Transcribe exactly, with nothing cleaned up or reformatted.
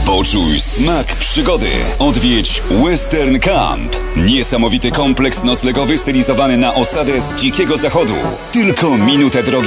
Poczuj smak przygody. Odwiedź Western Camp. Niesamowity kompleks noclegowy stylizowany na osadę z Dzikiego Zachodu. Tylko minutę drogi